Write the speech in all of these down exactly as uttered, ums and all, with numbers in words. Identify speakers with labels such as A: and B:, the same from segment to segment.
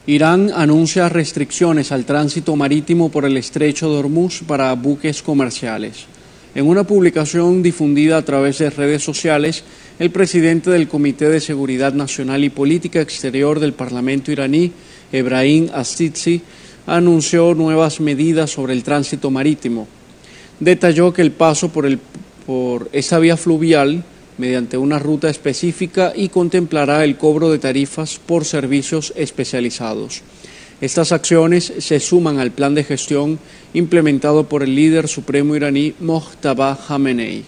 A: Irán anuncia restricciones al tránsito marítimo por el estrecho de Hormuz para buques comerciales. En una publicación difundida a través de redes sociales, el presidente del Comité de Seguridad Nacional y Política Exterior del Parlamento iraní, Ebrahim Azizi, anunció nuevas medidas sobre el tránsito marítimo. Detalló que el paso por, el, por esa vía fluvial mediante una ruta específica y contemplará el cobro de tarifas por servicios especializados. Estas acciones se suman al plan de gestión implementado por el líder supremo iraní Mojtaba Khamenei.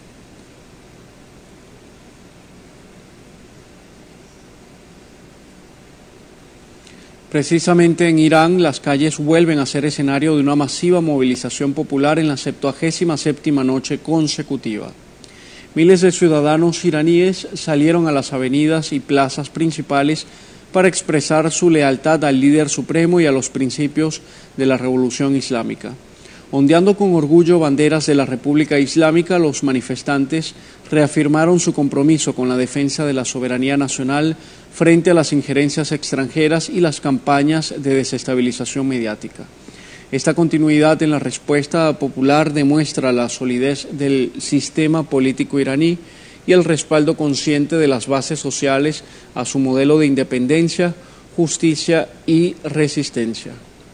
A: Precisamente en Irán, las calles vuelven a ser escenario de una masiva movilización popular en la septuagésima séptima noche consecutiva. Miles de ciudadanos iraníes salieron a las avenidas y plazas principales para expresar su lealtad al líder supremo y a los principios de la revolución islámica. Ondeando con orgullo banderas de la República Islámica, los manifestantes reafirmaron su compromiso con la defensa de la soberanía nacional frente a las injerencias extranjeras y las campañas de desestabilización mediática. Esta continuidad en la respuesta popular demuestra la solidez del sistema político iraní y el respaldo consciente de las bases sociales a su modelo de independencia, justicia y resistencia.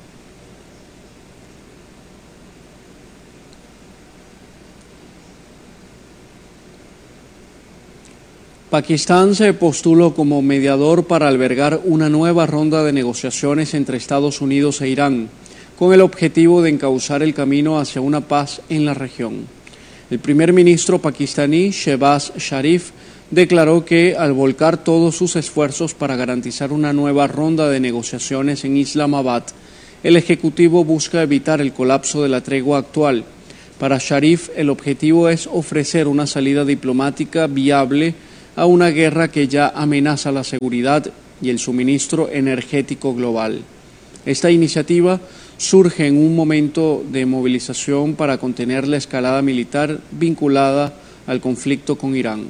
A: Pakistán se postuló como mediador para albergar una nueva ronda de negociaciones entre Estados Unidos e Irán, con el objetivo de encauzar el camino hacia una paz en la región. El primer ministro pakistaní, Shehbaz Sharif, declaró que al volcar todos sus esfuerzos para garantizar una nueva ronda de negociaciones en Islamabad, el Ejecutivo busca evitar el colapso de la tregua actual. Para Sharif, el objetivo es ofrecer una salida diplomática viable a una guerra que ya amenaza la seguridad y el suministro energético global. Esta iniciativa surge en un momento de movilización para contener la escalada militar vinculada al conflicto con Irán.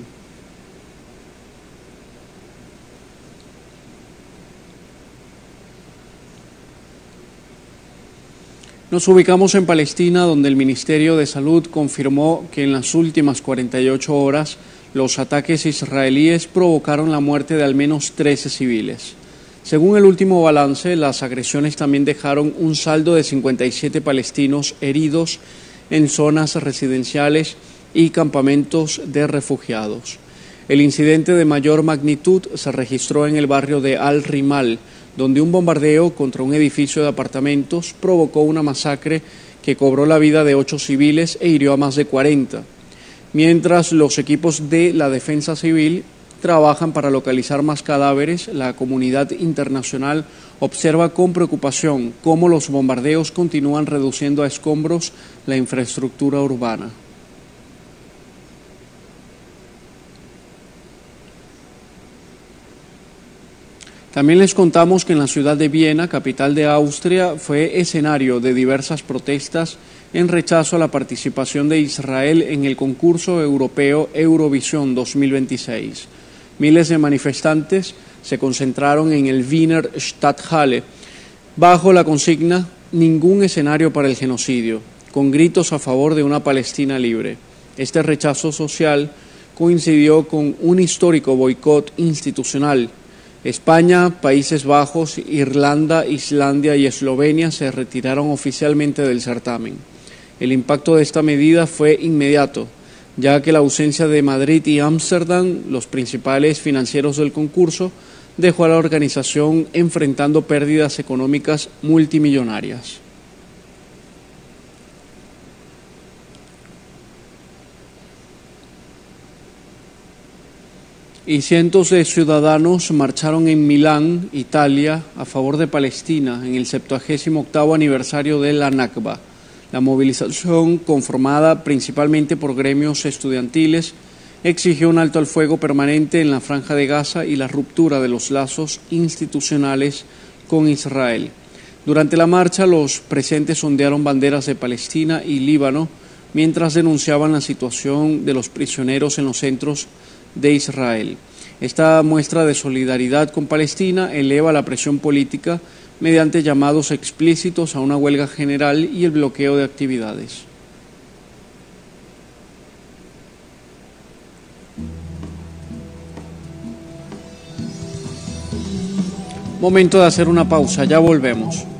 A: Nos ubicamos en Palestina, donde el Ministerio de Salud confirmó que en las últimas cuarenta y ocho horas los ataques israelíes provocaron la muerte de al menos trece civiles. Según el último balance, las agresiones también dejaron un saldo de cincuenta y siete palestinos heridos en zonas residenciales y campamentos de refugiados. El incidente de mayor magnitud se registró en el barrio de Al-Rimal, donde un bombardeo contra un edificio de apartamentos provocó una masacre que cobró la vida de ocho civiles e hirió a más de cuarenta. Mientras los equipos de la defensa civil trabajan para localizar más cadáveres, la comunidad internacional observa con preocupación cómo los bombardeos continúan reduciendo a escombros la infraestructura urbana. También les contamos que en la ciudad de Viena, capital de Austria, fue escenario de diversas protestas en rechazo a la participación de Israel en el concurso europeo Eurovisión dos mil veintiséis. Miles de manifestantes se concentraron en el Wiener Stadthalle bajo la consigna "Ningún escenario para el genocidio", con gritos a favor de una Palestina libre. Este rechazo social coincidió con un histórico boicot institucional. España, Países Bajos, Irlanda, Islandia y Eslovenia se retiraron oficialmente del certamen. El impacto de esta medida fue inmediato, ya que la ausencia de Madrid y Ámsterdam, los principales financieros del concurso, dejó a la organización enfrentando pérdidas económicas multimillonarias. Y cientos de ciudadanos marcharon en Milán, Italia, a favor de Palestina en el septuagésimo octavo aniversario de la Nakba. La movilización, conformada principalmente por gremios estudiantiles, exigió un alto al fuego permanente en la Franja de Gaza y la ruptura de los lazos institucionales con Israel. Durante la marcha, los presentes ondearon banderas de Palestina y Líbano, mientras denunciaban la situación de los prisioneros en los centros de Israel. Esta muestra de solidaridad con Palestina eleva la presión política mediante llamados explícitos a una huelga general y el bloqueo de actividades. Momento de hacer una pausa, ya volvemos.